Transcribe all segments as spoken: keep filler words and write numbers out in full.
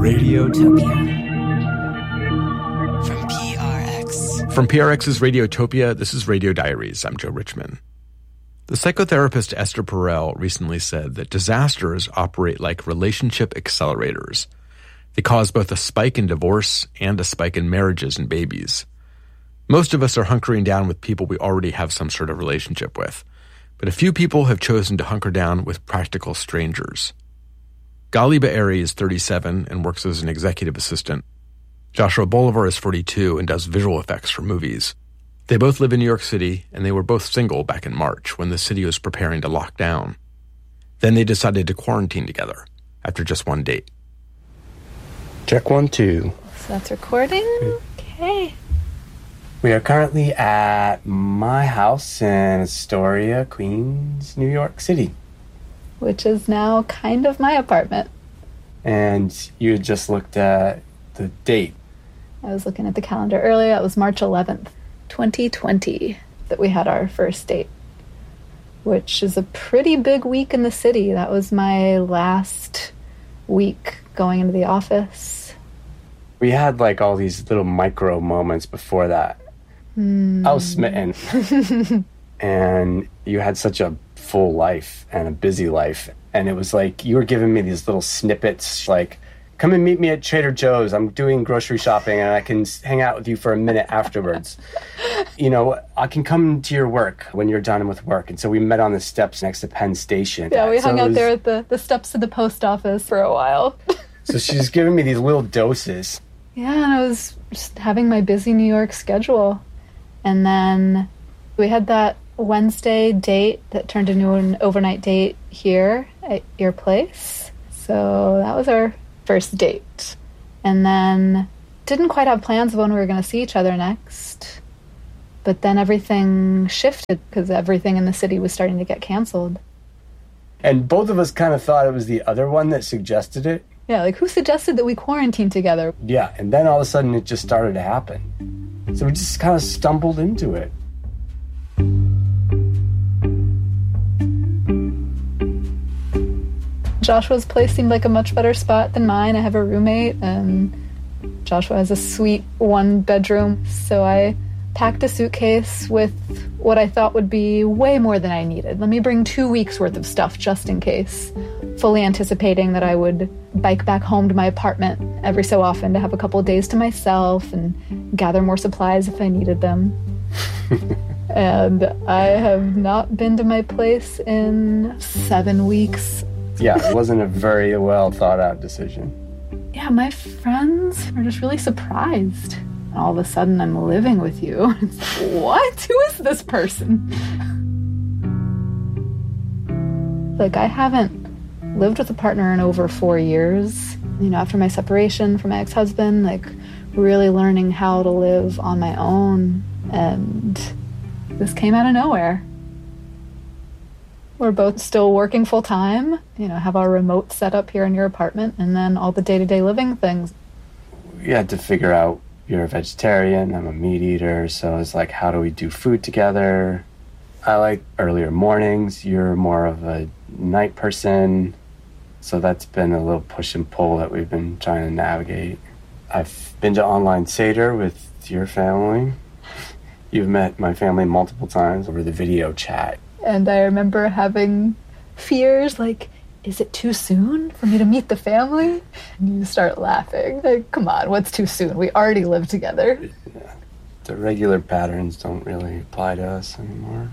Radiotopia. From P R X. From P R X's Radiotopia, this is Radio Diaries. I'm Joe Richman. The psychotherapist Esther Perel recently said that disasters operate like relationship accelerators. They cause both a spike in divorce and a spike in marriages and babies. Most of us are hunkering down with people we already have some sort of relationship with, but a few people have chosen to hunker down with practical strangers. Gali Be'eri is thirty-seven and works as an executive assistant. Joshua Bolivar is forty-two and does visual effects for movies. They both live in New York City, and they were both single back in March when the city was preparing to lock down. Then they decided to quarantine together after just one date. Check one, two. So that's recording? Okay. We are currently at my house in Astoria, Queens, New York City. Which is now kind of my apartment. And you had just looked at the date. I was looking at the calendar earlier. It was March eleventh, twenty twenty, that we had our first date, which is a pretty big week in the city. That was my last week going into the office. We had like all these little micro moments before that. Mm. I was smitten. And you had such a full life and a busy life. And it was like you were giving me these little snippets like, come and meet me at Trader Joe's. I'm doing grocery shopping and I can hang out with you for a minute afterwards. You know, I can come to your work when you're done with work. And so we met on the steps next to Penn Station. Yeah, we so hung out was, there at the, the steps of the post office for a while. So she's giving me these little doses. Yeah, and I was just having my busy New York schedule. And then we had that Wednesday date that turned into an overnight date here at your place. So that was our first date. And then didn't quite have plans of when we were going to see each other next. But then everything shifted because everything in the city was starting to get canceled. And both of us kind of thought it was the other one that suggested it. Yeah, like who suggested that we quarantine together? Yeah, and then all of a sudden it just started to happen. So we just kind of stumbled into it. Joshua's place seemed like a much better spot than mine. I have a roommate, and Joshua has a sweet one-bedroom. So I packed a suitcase with what I thought would be way more than I needed. Let me bring two weeks' worth of stuff just in case, fully anticipating that I would bike back home to my apartment every so often to have a couple of days to myself and gather more supplies if I needed them. And I have not been to my place in seven weeks. Yeah, it wasn't a very well thought out decision. Yeah, my friends are just really surprised. And all of a sudden I'm living with you. It's like, what? Who is this person? Like, I haven't lived with a partner in over four years. You know, after my separation from my ex-husband, like, really learning how to live on my own. And this came out of nowhere. We're both still working full-time, you know, have our remote set up here in your apartment, and then all the day-to-day living things. We had to figure out, you're a vegetarian, I'm a meat eater, so it's like, how do we do food together? I like earlier mornings, you're more of a night person, so that's been a little push and pull that we've been trying to navigate. I've been to online Seder with your family. You've met my family multiple times over the video chat. And I remember having fears like, is it too soon for me to meet the family? And you start laughing. Like, come on, what's too soon? We already live together. Yeah. The regular patterns don't really apply to us anymore.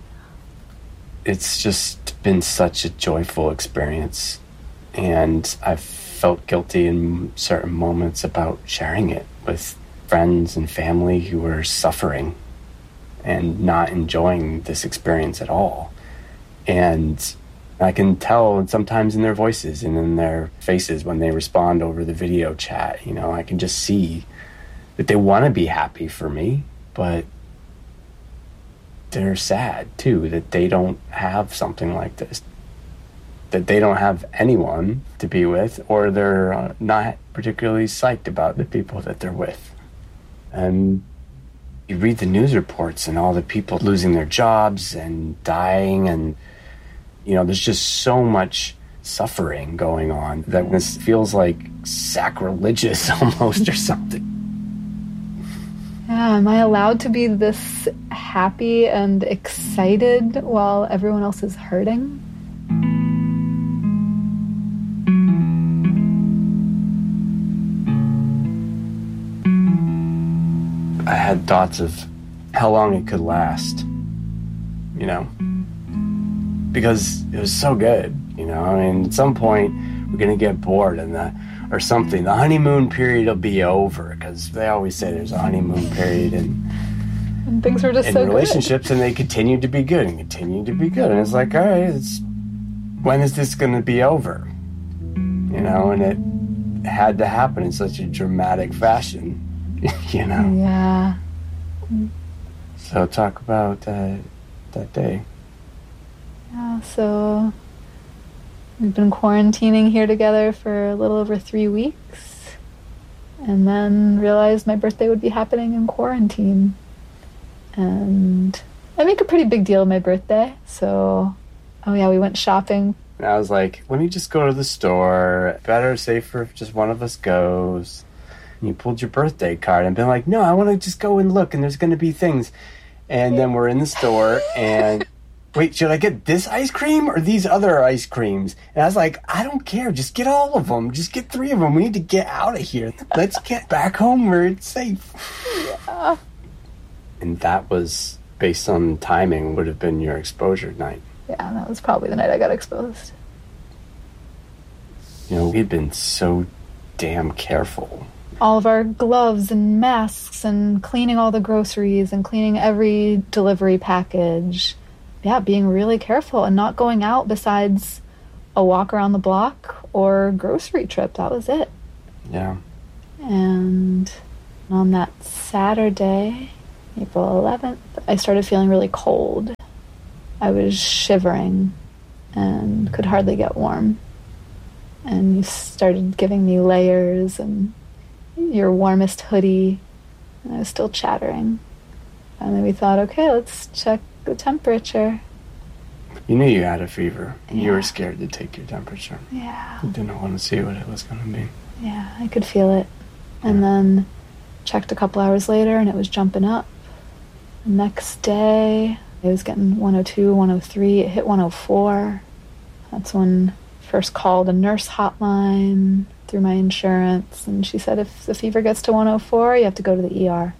It's just been such a joyful experience. And I've felt guilty in certain moments about sharing it with friends and family who are suffering and not enjoying this experience at all. And I can tell sometimes in their voices and in their faces when they respond over the video chat, you know, I can just see that they want to be happy for me, but they're sad too, that they don't have something like this, that they don't have anyone to be with, or they're uh, not particularly psyched about the people that they're with. And you read the news reports and all the people losing their jobs and dying, and, you know, there's just so much suffering going on, that this feels like sacrilegious almost or something. Yeah, am I allowed to be this happy and excited while everyone else is hurting? I had thoughts of how long it could last, you know, because it was so good, you know. I mean, at some point we're gonna get bored and the or something. The honeymoon period will be over, because they always say there's a honeymoon period in, and things were just in so relationships, good. And they continue to be good and continue to be good. And it's like, all right, it's, when is this going to be over? You know, and it had to happen in such a dramatic fashion, you know. Yeah. So talk about uh, that day. Yeah, so we've been quarantining here together for a little over three weeks, and then realized my birthday would be happening in quarantine. And I make a pretty big deal of my birthday, so, oh yeah, we went shopping. And I was like, let me just go to the store. Better, safer if just one of us goes. And you pulled your birthday card and been like, no, I want to just go and look, and there's going to be things. And then we're in the store, and wait, should I get this ice cream or these other ice creams? And I was like, I don't care. Just get all of them. Just get three of them. We need to get out of here. Let's get back home where it's safe. Yeah. And that was, based on timing, would have been your exposure night. Yeah, that was probably the night I got exposed. You know, we'd been so damn careful. All of our gloves and masks and cleaning all the groceries and cleaning every delivery package. Yeah, being really careful and not going out besides a walk around the block or grocery trip. That was it. Yeah. And on that Saturday, April eleventh, I started feeling really cold. I was shivering and could hardly get warm. And you started giving me layers and your warmest hoodie. And I was still chattering. And then we thought, okay, let's check the temperature. You knew you had a fever. Yeah. You were scared to take your temperature. Yeah. You didn't want to see what it was going to be. Yeah, I could feel it. And Yeah. then checked a couple hours later and it was jumping up. The next day, it was getting one oh two, one oh three. It hit one oh four. That's when I first called a nurse hotline through my insurance. And she said, if the fever gets to one oh four, you have to go to the E R.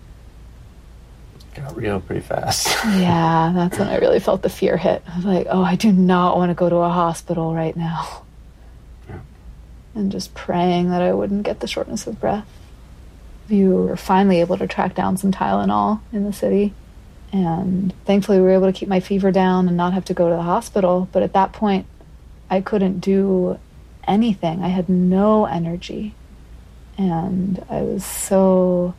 Got real pretty fast. Yeah, that's when I really felt the fear hit. I was like, oh, I do not want to go to a hospital right now. Yeah. And just praying that I wouldn't get the shortness of breath. We were finally able to track down some Tylenol in the city. And thankfully we were able to keep my fever down and not have to go to the hospital. But at that point, I couldn't do anything. I had no energy. And I was so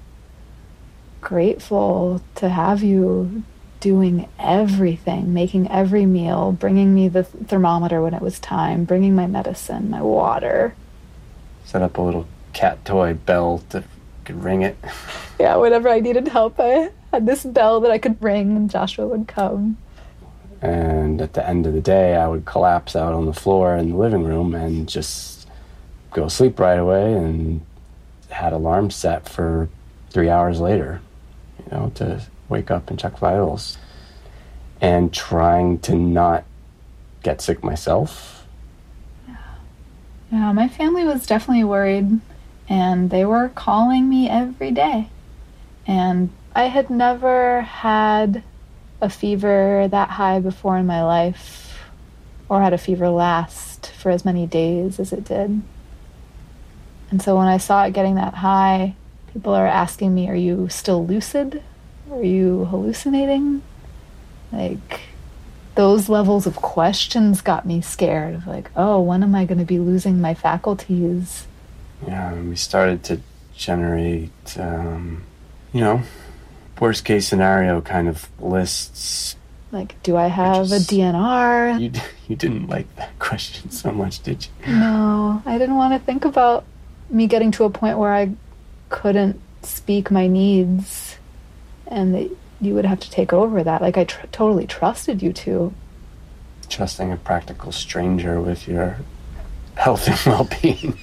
grateful to have you doing everything, making every meal, bringing me the thermometer when it was time, bringing my medicine, my water. Set up a little cat toy bell to could ring it. Yeah, whenever I needed help, I had this bell that I could ring and Joshua would come. And at the end of the day, I would collapse out on the floor in the living room and just go sleep right away, and had alarms set for three hours later, you know, to wake up and check vitals. And trying to not get sick myself. Yeah. Yeah, my family was definitely worried, and they were calling me every day. And I had never had a fever that high before in my life, or had a fever last for as many days as it did. And so when I saw it getting that high, people are asking me, are you still lucid? Are you hallucinating? Like, those levels of questions got me scared of like, oh, when am I going to be losing my faculties? Yeah, and we started to generate, um, you know, worst case scenario kind of lists. Like, do I have just, a D N R? You, you didn't like that question so much, did you? No, I didn't want to think about me getting to a point where I couldn't speak my needs and that you would have to take over that. Like, I tr- totally trusted you to. trusting a practical stranger with your health and well-being.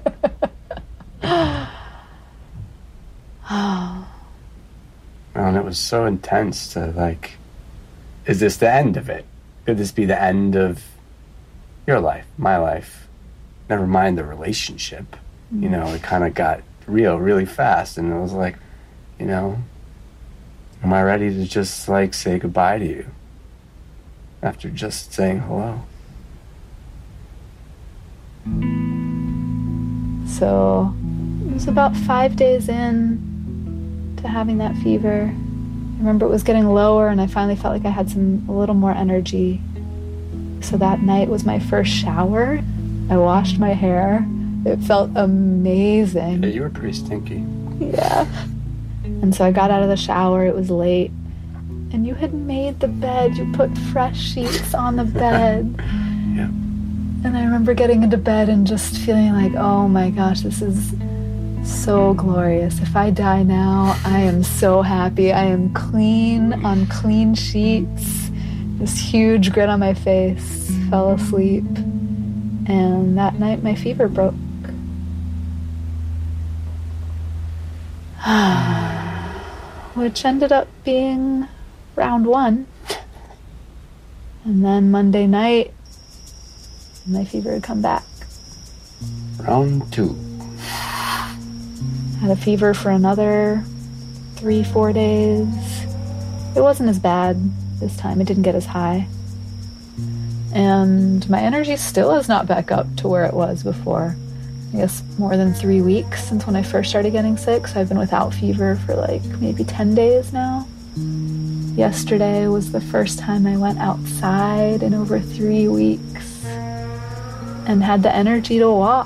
And it was so intense to like, is this the end of it? Could this be the end of your life, my life? Never mind the relationship. You know, it kind of got real really fast, and it was like, you know, am I ready to just like say goodbye to you after just saying hello? So it was about five days in to having that fever. I remember it was getting lower, and I finally felt like I had some a little more energy. So that night was my first shower. I washed my hair. It felt amazing. Yeah, you were pretty stinky. Yeah. And so I got out of the shower. It was late. And you had made the bed. You put fresh sheets on the bed. Yeah. And I remember getting into bed and just feeling like, oh my gosh, this is so glorious. If I die now, I am so happy. I am clean on clean sheets. This huge grin on my face. Fell asleep. And that night my fever broke. Which ended up being round one. And then Monday night, my fever had come back. Round two. Had a fever for another three, four days. It wasn't as bad this time. It didn't get as high. And my energy still is not back up to where it was before. I guess more than three weeks since when I first started getting sick. So I've been without fever for like maybe ten days now. Yesterday was the first time I went outside in over three weeks and had the energy to walk.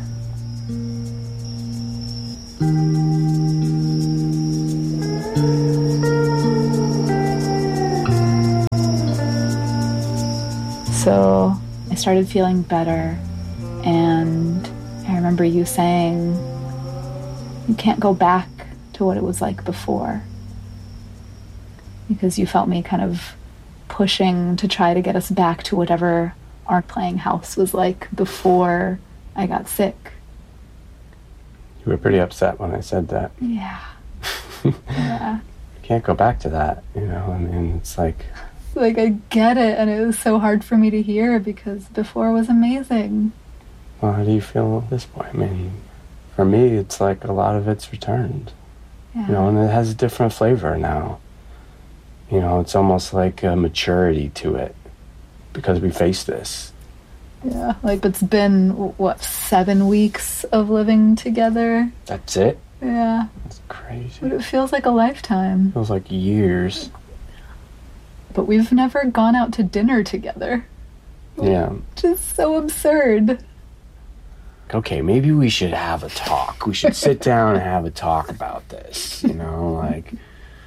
So I started feeling better, and I remember you saying, you can't go back to what it was like before, because you felt me kind of pushing to try to get us back to whatever our playing house was like before I got sick. You were pretty upset when I said that. Yeah. Yeah. Can't go back to that, you know, I mean, it's like... Like, I get it, and it was so hard for me to hear because before was amazing. Well, how do you feel at this point? I mean, for me, it's like a lot of it's returned. Yeah. You know, and it has a different flavor now. You know, it's almost like a maturity to it because we face this. Yeah, like it's been, what, seven weeks of living together? That's it? Yeah. That's crazy. But it feels like a lifetime. Feels like years. But we've never gone out to dinner together. Yeah. Just so absurd. Okay, maybe we should have a talk. We should sit down and have a talk about this. You know, like,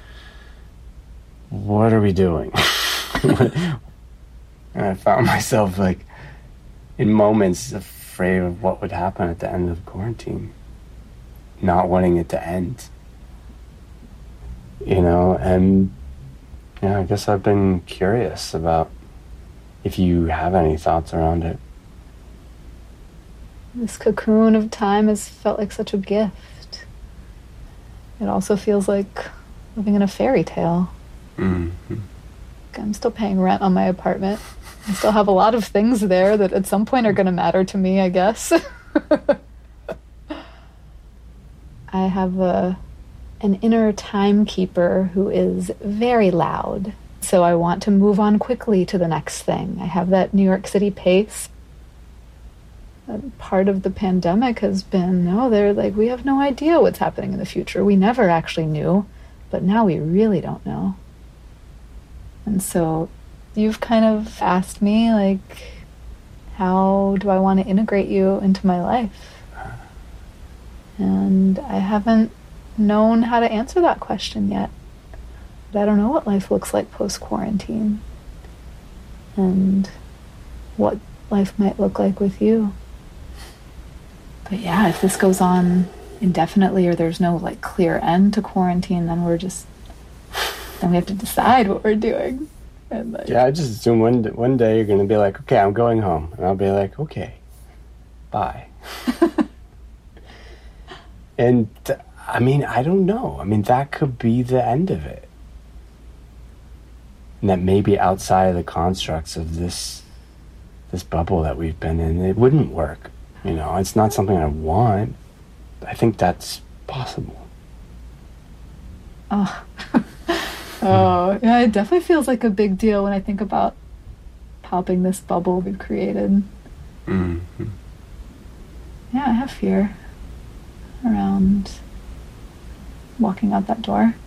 what are we doing? And I found myself, like, in moments afraid of what would happen at the end of quarantine. Not wanting it to end. You know, and... yeah, I guess I've been curious about if you have any thoughts around it. This cocoon of time has felt like such a gift. It also feels like living in a fairy tale. Mm-hmm. I'm still paying rent on my apartment. I still have a lot of things there that at some point are going to matter to me, I guess. I have a... an inner timekeeper who is very loud. So I want to move on quickly to the next thing. I have that New York City pace. And part of the pandemic has been, oh, they're like, we have no idea what's happening in the future. We never actually knew, but now we really don't know. And so you've kind of asked me, like, how do I want to integrate you into my life? And I haven't known how to answer that question yet. But I don't know what life looks like post-quarantine and what life might look like with you. But yeah, if this goes on indefinitely or there's no like clear end to quarantine, then we're just then we have to decide what we're doing. And like, Yeah, I just assume one one day you're gonna be like, okay, I'm going home, and I'll be like, okay, bye. And I mean, I don't know. I mean, that could be the end of it, and that maybe outside of the constructs of this this bubble that we've been in, it wouldn't work. You know, it's not something I want. I think that's possible. Oh. Oh, yeah, it definitely feels like a big deal when I think about popping this bubble we've created. Mm-hmm. Yeah, I have fear around walking out that door.